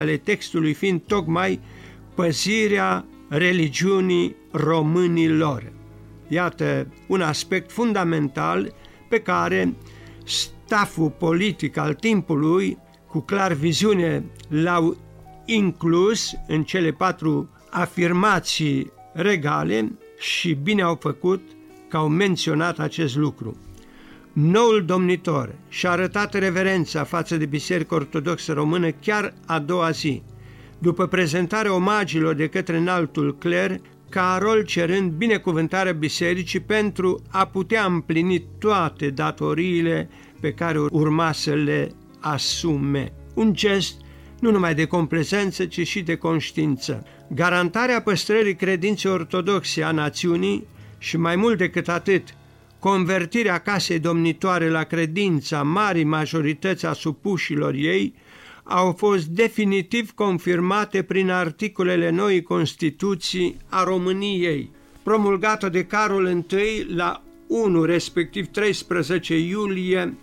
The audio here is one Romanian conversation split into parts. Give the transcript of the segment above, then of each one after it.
ale textului fiind tocmai păzirea religiunii românilor. Iată un aspect fundamental pe care staful politic al timpului, cu clar viziune, l-au inclus în cele 4 afirmații regale și bine au făcut că au menționat acest lucru. Noul domnitor și-a arătat reverența față de Biserica Ortodoxă Română chiar a doua zi, după prezentarea omagilor de către înaltul cler, Carol cerând binecuvântarea bisericii pentru a putea împlini toate datoriile pe care urma să le asume. Un gest nu numai de complezență, ci și de conștiință. Garantarea păstrării credinței ortodoxe a națiunii și, mai mult decât atât, convertirea casei domnitoare la credința marii majorități a supușilor ei au fost definitiv confirmate prin articolele noii Constituții a României, promulgată de Carol I la 1, respectiv 13 iulie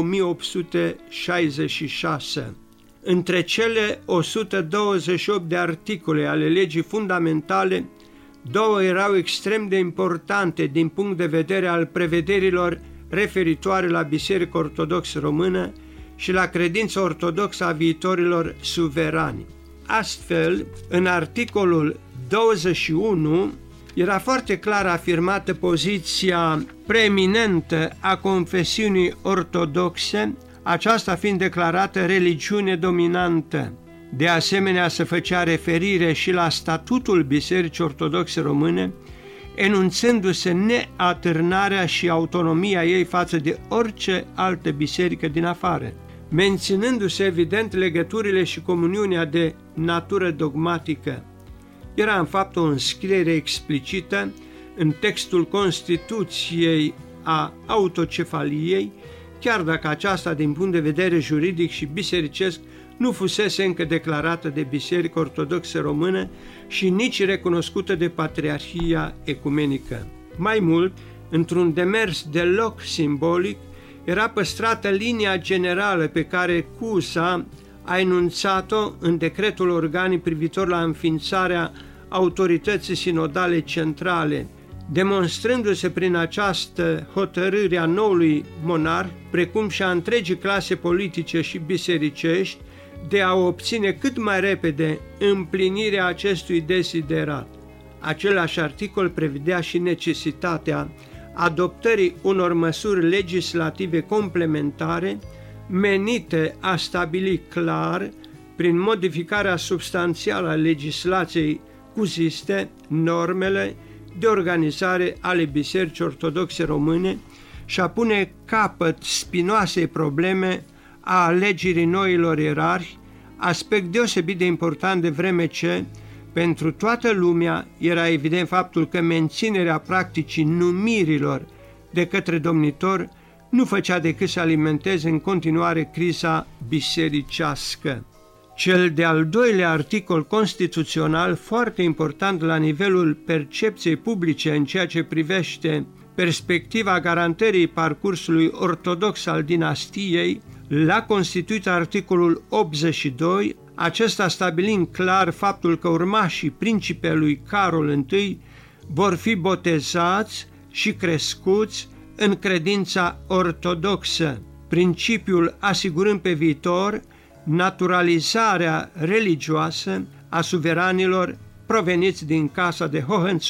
1866. Între cele 128 de articole ale legii fundamentale, 2 erau extrem de importante din punct de vedere al prevederilor referitoare la Biserica Ortodoxă Română și la credința ortodoxă a viitorilor suverani. Astfel, în articolul 21 era foarte clar afirmată poziția preeminentă a confesiunii ortodoxe, aceasta fiind declarată religiune dominantă. De asemenea, se făcea referire și la statutul Bisericii Ortodoxe Române, enunțându-se neatârnarea și autonomia ei față de orice altă biserică din afară, menținându-se evident legăturile și comuniunea de natură dogmatică. Era în fapt o înscriere explicită în textul Constituției a autocefaliei, chiar dacă aceasta din punct de vedere juridic și bisericesc nu fusese încă declarată de Biserica Ortodoxă Română și nici recunoscută de Patriarhia Ecumenică. Mai mult, într-un demers deloc simbolic, era păstrată linia generală pe care CUSA a enunțat-o în decretul organic privitor la înființarea autorității sinodale centrale, demonstrându-se prin această hotărâre a noului monarh, precum și a întregii clase politice și bisericești, de a obține cât mai repede împlinirea acestui desiderat. Același articol prevedea și necesitatea adoptării unor măsuri legislative complementare menite a stabili clar, prin modificarea substanțială a legislației cuziste, normele de organizare ale Bisericii Ortodoxe Române și a pune capăt spinoasei probleme a alegerii noilor ierarhi, aspect deosebit de important de vreme ce, pentru toată lumea, era evident faptul că menținerea practicii numirilor de către domnitor nu făcea decât să alimenteze în continuare criza bisericească. Cel de-al doilea articol constituțional, foarte important la nivelul percepției publice în ceea ce privește perspectiva garantării parcursului ortodox al dinastiei, l-a constituit articolul 82, acesta stabilind clar faptul că urmașii principelui Carol I vor fi botezați și crescuți în credința ortodoxă, principiul asigurând pe viitor naturalizarea religioasă a suveranilor proveniți din casa de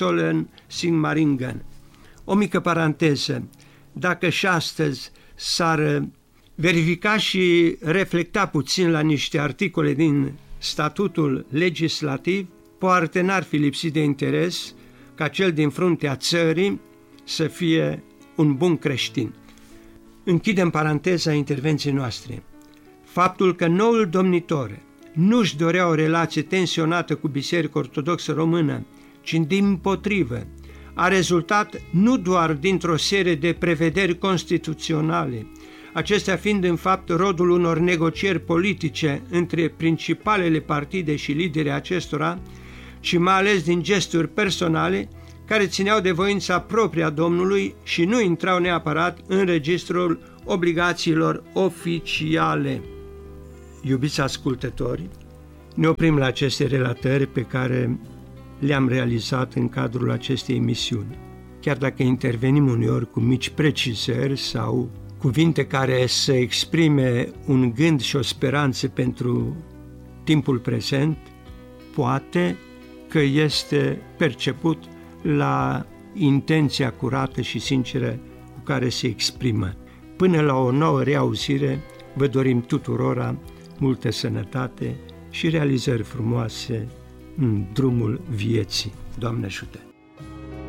Hohenzollern-Sigmaringen. O mică paranteză, dacă și astăzi s-ar verifica și reflecta puțin la niște articole din statutul legislativ, poate n-ar fi lipsit de interes ca cel din fruntea țării să fie un bun creștin. Închidem paranteza intervenției noastre. Faptul că noul domnitor nu-și dorea o relație tensionată cu Biserica Ortodoxă Română, ci dimpotrivă, a rezultat nu doar dintr-o serie de prevederi constituționale, acestea fiind în fapt rodul unor negocieri politice între principalele partide și liderii acestora, ci mai ales din gesturi personale care țineau de voința proprie a Domnului și nu intrau neapărat în registrul obligațiilor oficiale. Iubiți ascultători, Ne oprim la aceste relatări pe care le-am realizat în cadrul acestei emisiuni. Chiar dacă intervenim uneori cu mici precizări sau cuvinte care să exprime un gând și o speranță pentru timpul prezent, poate că este perceput la intenția curată și sinceră cu care se exprimă. Până la o nouă reauzire, vă dorim tuturora multă sănătate și realizări frumoase în drumul vieții. Doamne ajută!